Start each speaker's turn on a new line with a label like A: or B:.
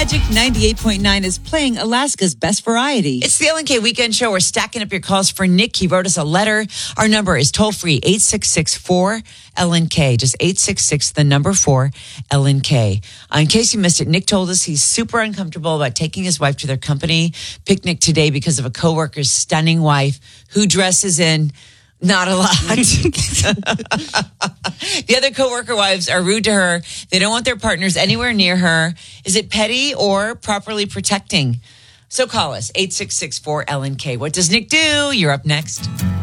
A: Magic 98.9 is playing Alaska's best variety.
B: It's the Ellen K Weekend Show. We're stacking up your calls for Nick. He wrote us a letter. Our number is toll-free, 866-4-LNK. Just 866, the number 4-LNK. In case you missed it, Nick told us he's super uncomfortable about taking his wife to their company picnic today because of a coworker's stunning wife who dresses in not a lot. The other coworker wives are rude to her. They don't want their partners anywhere near her. Is it petty or properly protecting? So call us, 866-4-LNK. What does Nick do? You're up next.